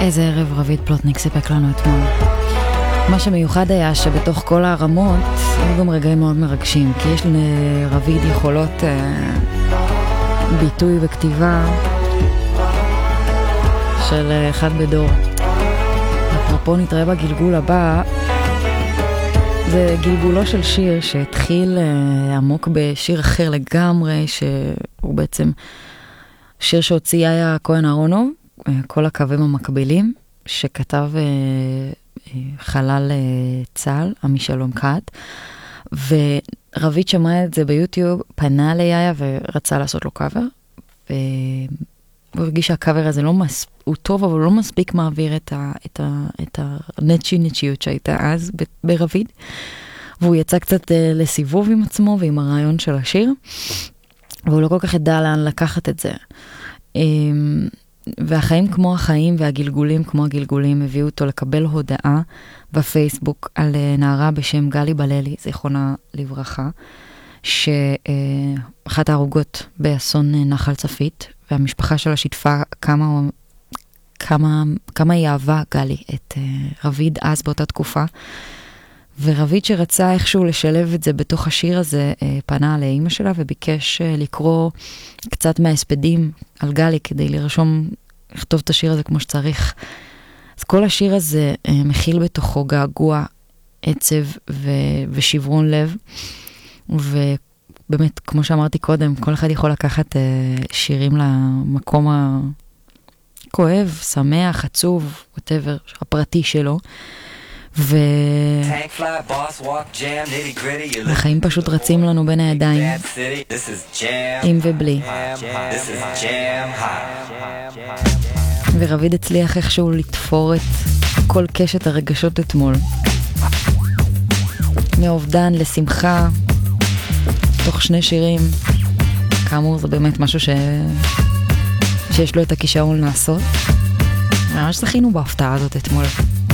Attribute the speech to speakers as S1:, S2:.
S1: איזה ערב רביד פלוטניק סיפק לנו אתמול. מה שמיוחד היה שבתוך כל הרמות היו גם רגעים מאוד מרגשים, כי יש לרביד יכולות ביטוי וכתיבה של אחד בדור. אפרופו נתראה בגלגול הבא, זה גלגולו של שיר שהתחיל עמוק בשיר אחר לגמרי, שהוא בעצם שיר שהוציא היה כהן אהרונוב, כל הקווים המקבילים, שכתב חלל צהל, עמי שלום קאט, ורביד שמע את זה ביוטיוב, פנה ליאיה ורצה לעשות לו קאבר, והוא הרגיש שהקאבר הזה הוא טוב, אבל לא מספיק מעביר את הנצ'יות שהייתה אז ברביד, והוא יצא קצת לסיבוב עם עצמו ועם הרעיון של השיר, והוא לא כל כך ידע לאן לקחת את זה. והחיים כמו החיים והגלגולים כמו הגלגולים הביאו אותו לקבל הודעה בפייסבוק על נערה בשם גלי בללי, זיכרונה לברכה, שאחת ההרוגות באסון נחל צפית, והמשפחה שלה שיתפה כמה היא אהבה גלי את רביד אז באותה תקופה, ורביד שרצה איכשהו לשלב את זה בתוך השיר הזה, פנה לאמא שלה וביקש לקרוא קצת מההספדים על גלי כדי לכתוב את השיר הזה כמו שצריך. אז כל השיר הזה מכיל בתוכו געגוע, עצב ושברון לב, ובאמת, כמו שאמרתי קודם, כל אחד יכול לקחת שירים למקום הכואב, שמח, עצוב, whatever, הפרטי שלו. והחיים פשוט רצים לנו בין הידיים, עם ובלי. ורביד הצליח איכשהו לתפור את כל קשת הרגשות אתמול, מאובדן לשמחה, תוך שני שירים. כאמור, זה באמת משהו שיש לו את הכישרון לעשות. ממש זכינו בהפתעה הזאת אתמול.